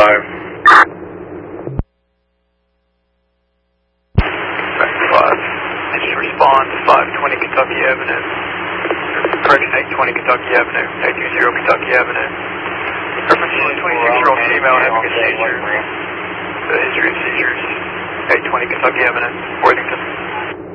Did you respond to 520 Kentucky Avenue? Correction, 820 Kentucky Avenue, 820 Kentucky Avenue. Reference to a 26-year-old female having a seizure. The history of seizures, 820 Kentucky Avenue, Worthington.